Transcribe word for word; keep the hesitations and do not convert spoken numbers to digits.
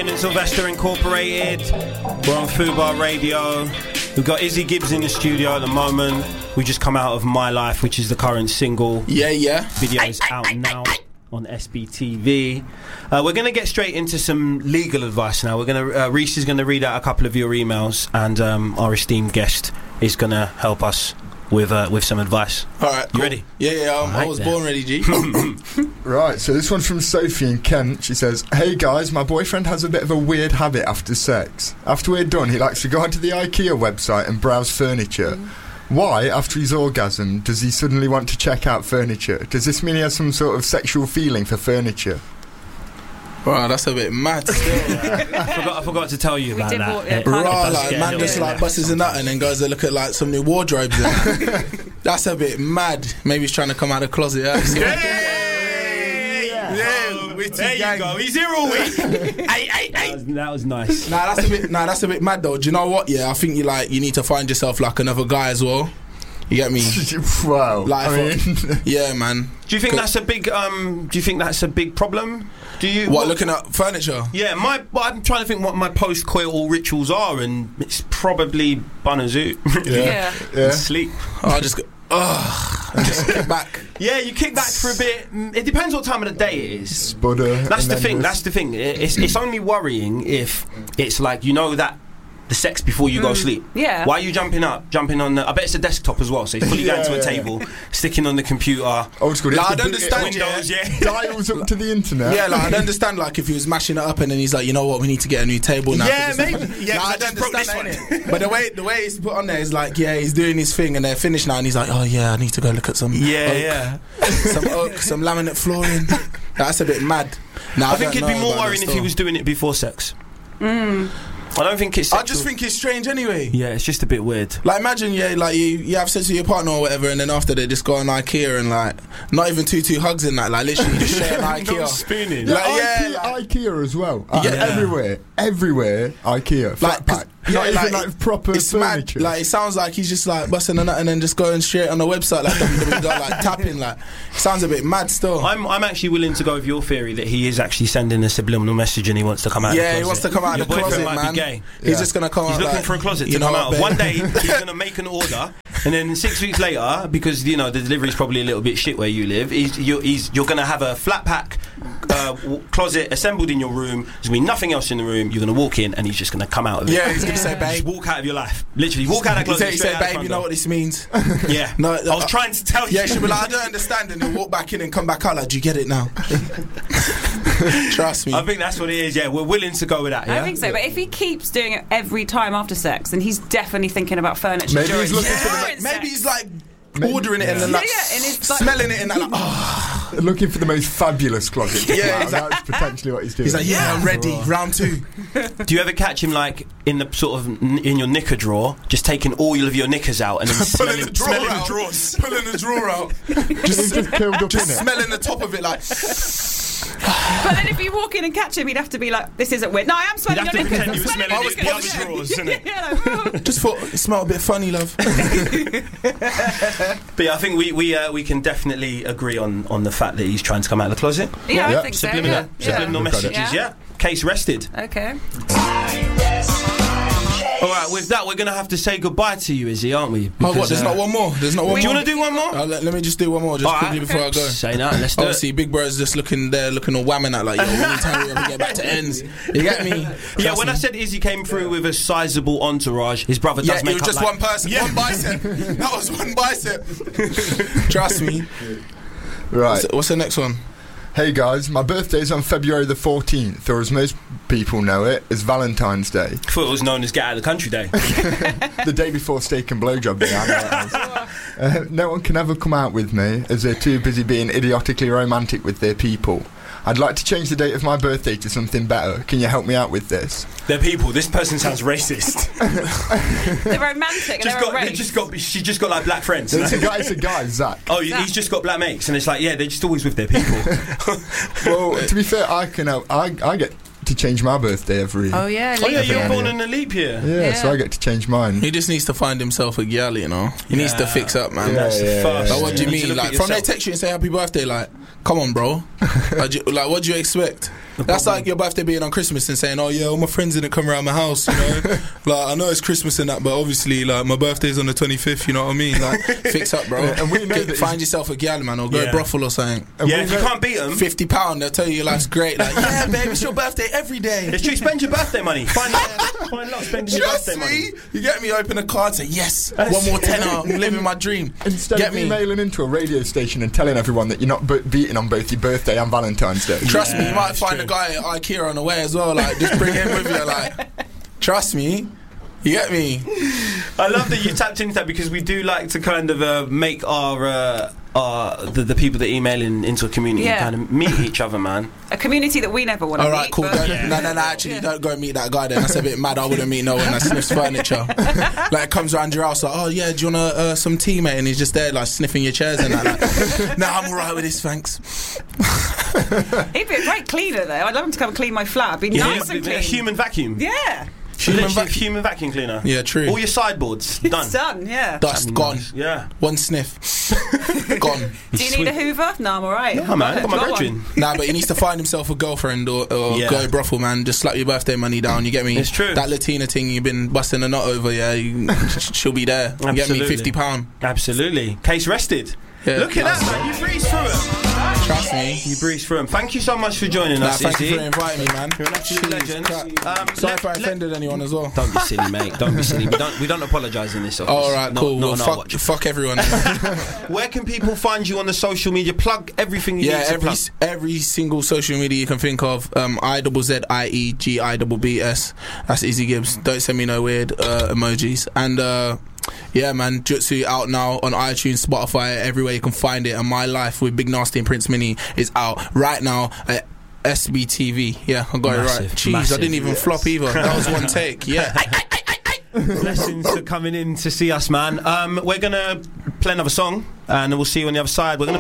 Jane and Sylvester Incorporated. We're on Fubar Radio. We've got Izzy Gibbs in the studio at the moment. We just come out of My Life, which is the current single. Yeah, yeah. Video is out now on S B T V. Uh, we're going to get straight into some legal advice now. We're going to uh, Reese is going to read out a couple of your emails, and um, our esteemed guest is going to help us with uh, with some advice. All right, cool. You ready? Yeah, yeah. Um, right, I was then. born ready, G. Right, so this one's from Sophie in Kent. She says, "Hey guys, my boyfriend has a bit of a weird habit after sex. After we're done, he likes to go onto the IKEA website and browse furniture. Mm. Why, after he's orgasmed, does he suddenly want to check out furniture? Does this mean he has some sort of sexual feeling for furniture?" Wow, that's a bit mad still. I, forgot, I forgot to tell you about that. Walk, yeah, Raw, like, get man a just little like bit busts a nut and then goes to look at like some new wardrobes. That's a bit mad. Maybe he's trying to come out of the closet. Yeah, Hey! yeah. yeah. we There gang. you go. He's here all week. Hey, hey, That hey. was, that was nice. Nah, that's a bit. Nah, that's a bit mad though. Do you know what? Yeah, I think you like you need to find yourself like another guy as well. You get me? Wow. Like, I mean, yeah, man. Do you think that's a big? Um, do you think that's a big problem? Do you? What, looking at furniture? Yeah, my. Well, I'm trying to think what my post-coital rituals are, and it's probably bun a zoo. Yeah. yeah. Sleep. Oh, I just go, ugh, and just get back. Yeah, you kick back for a bit. Mm, It depends what time of the day it is. Spudder. That's and the then thing. just- That's the thing. It- It's it's only worrying if it's like, you know, that the sex before you go sleep. Yeah. Why are you jumping up? Jumping on the. I bet it's a desktop as well. So you're fully Yeah, going to a yeah. table, sticking on the computer. Old school. Like, It's I'd the big- understand, Windows, yeah. yeah. Dials up to the internet. Yeah, like I'd understand like if he was mashing it up and then he's like, you know what, we need to get a new table now. Yeah, 'cause it's maybe. not- Yeah, 'cause I Like, I'd just broke understand this that, one. innit? But the way the way it's put on there is like, yeah, he's doing his thing and they're finished now and he's like, oh yeah, I need to go look at some Yeah, oak, yeah. some oak, some laminate flooring. That's a bit mad. Nah, I think don't it'd be know more about worrying that if he stuff. was doing it before sex. I don't think it's. I Sexual. just think it's strange anyway. Yeah, it's just a bit weird. Like imagine, yeah, like you, you have sex with your partner or whatever, and then after they just go on IKEA and like not even two two hugs in that, like literally just share an IKEA. No spooning. Yeah, Like, yeah, IKEA, like- IKEA as well. Uh, Yeah. Everywhere. Everywhere. IKEA. Flat Like, 'cause- pack. yeah, Not even like, like proper It's furniture. mad. Like it sounds like he's just like busting a nut and then just going straight on the website like W W W, like tapping. Like it sounds a bit mad still. I'm I'm actually willing to go with your theory that he is actually sending a subliminal message and he wants to come out. Yeah, of the he closet. wants to come out Your of the boyfriend closet, might man. Be gay. He's Yeah. just gonna come He's out. looking like, for a closet you to know come what, out of. babe? One day he's going to make an order, and then six weeks later, because you know the delivery's probably a little bit shit where you live, he's, you're, he's, you're going to have a flat pack uh, w- closet assembled in your room. There's going to be nothing else in the room. You're going to walk in, and he's just going to come out of it. Yeah, he's gonna say, Just babe. walk out of your life. Literally, walk out of that He closet. said, he straight said, out the babe, front you know door. what this means? Yeah. No, I was uh, trying to tell you. Yeah, she'll be like, I don't understand, and then walk back in and come back out like, do you get it now? Trust me. I think that's what it is. Yeah, we're willing to go with that. Yeah? I think so, but if he keeps doing it every time after sex, then he's definitely thinking about furniture Maybe during, he's looking for the- during Maybe sex. he's like Maybe- ordering it and then Yeah, like yeah, and it's like- smelling it and like, oh. Looking for the most fabulous closet. Yeah, Wow, exactly. that's potentially what he's doing. He's like, yeah, I'm ready. Round two. Do you ever catch him like in the sort of n- in your knicker drawer, just taking all of your knickers out and then Pulling smelling, the drawer smelling out. the drawers? Pulling the drawer out. He's just curled up Just in it. smelling the top of it like. But then if you walk in and catch him, he'd have to be like, this isn't weird. No, I am smelling You'd your have to knickers. pretend I'm you were smelling smelling your the knickers. other Yeah. drawers, innit? Yeah, like, Just thought it smelled a bit funny, love. But yeah, I think we we uh, we can definitely agree on, on the fact that he's trying to come out of the closet. yeah, I Yeah. think so. Subliminal, Yeah. Yeah. subliminal We've got it. messages. Yeah. Yeah. Case rested. Okay. All right, with that, we're gonna have to say goodbye to you, Izzy, aren't we? Oh, what? Because, There's uh, not one more. There's not one Do you more. want to do one more? Uh, let, let me just do one more, just All quickly right. before I go. Say that. Let's do Obviously, it. Big Bro's just looking there, looking all whamming at like, yo, we need to hurry up and get back to ends. You get me? Yeah, Trust when me. I said Izzy came through with a sizable entourage, his brother Yeah, does it make was up just like, one person, one bicep. That was one bicep. Trust me. Right. What's the, what's the next one? Hey guys, my birthday's on February the fourteenth, or as most people know it, as Valentine's Day. I thought it was known as Get Out of the Country Day. The day before steak and blowjob day, I know it is. Uh, no one can ever come out with me, as they're too busy being idiotically romantic with their people. I'd like to change the date of my birthday to something better. Can you help me out with this? They're people. This person sounds racist. They're romantic and just they're got, a they race. just got, she just got like black friends. It's a guy, it's a guy, Zach. Oh, he's just got black mates, and it's like, yeah, they're just always with their people. Well, to be fair, I can help. I, I get to change my birthday every... Oh, yeah. Oh yeah, leap you're year. born in a leap year. Yeah, Yeah. so I get to change mine. He just needs to find himself a gal, you know. He needs to Yeah. fix up, man. That's the yeah, first. yeah, Like, what do you need to mean? look Like, at from they yourself. text you and say happy birthday, like, come on, bro. like, do you- like, what do you expect? That's like your birthday being on Christmas and saying, "Oh yeah, all my friends didn't come around my house." You know, like I know it's Christmas and that, but obviously, like my birthday's on the twenty-fifth. You know what I mean? Like, fix up, bro. Yeah, and we know Get, that find yourself a gal, man, or go Yeah. to brothel or something. And Yeah, we if you know- can't beat them, Fifty pound, they'll tell you your life's great. Like, yeah, babe, it's your birthday every day. it's true. Spend your birthday money. Find find love spending your Trust birthday money. me, you get me. Open a card, say yes, one more tenner. I'm living my dream. Instead Get of me. emailing into a radio station and telling everyone that you're not b- beating on both your birthday and Valentine's Day. Trust me, you Yeah, might that's find true. a guy at IKEA on the way as well. Like, just bring him with you. Like, trust me, you get me. I love that you tapped into that because we do like to kind of uh, make our uh, our the, the people that email in, into a community Yeah. kind of meet each other, man. A community that we never want to All right, meet. cool. but- Don't, Yeah. No, no, no. Actually, Yeah. don't go and meet that guy. Then that's a bit mad. I wouldn't meet no one that sniffs furniture. Like, comes around your house like, "Oh yeah, do you want uh, some tea, mate?" And he's just there like sniffing your chairs and that. Like, "No, I'm all right with this, thanks." He'd be a great cleaner, though. I'd love him to come and clean my flat. Be Yeah, nice and a clean. human vacuum. Yeah. Human Literally a vacuum. human vacuum cleaner. Yeah, true. All your sideboards done. It's done, yeah. Dust gone. Yeah. One sniff, gone. Do you need a Hoover? No, I'm alright. Oh man, got my Got one. brethren. Nah, but he needs to find himself a girlfriend or, or Yeah. go brothel, man. Just slap your birthday money down. You get me? It's true. That Latina thing you've been busting a nut over, yeah, you, she'll be there. You get me? Absolutely. Fifty pound. Absolutely. Case rested. Yeah. Look at that, man. You breezed through it. Trust me. You breezed through them. Thank you so much for joining Nah, us, thank you Izzy. for inviting me, man. You're an absolute Jeez, legend. crap. Um, Sorry let- if I let- offended anyone as well. Don't be silly, mate. Don't be silly. We don't we don't apologise in this office. All right, Not- cool. not Well, on our fuck, watch. fuck everyone. Where can people find you on the social media? Plug everything you Yeah, need to every plug. every single social media you can think of. Um, I double Z I E G I double B S. That's Izzy Gibbs. Don't send me no weird uh, emojis. And uh, yeah, man, Jutsu out now on iTunes, Spotify, everywhere you can find it. And My Life with Big Nasty and Prince Mini is out right now at S B T V. Yeah, I got Massive, it right. Jeez, massive. I didn't even flop either. That was one take. Yeah. Blessings for coming in to see us, man. Um, we're gonna play another song, and we'll see you on the other side. We're gonna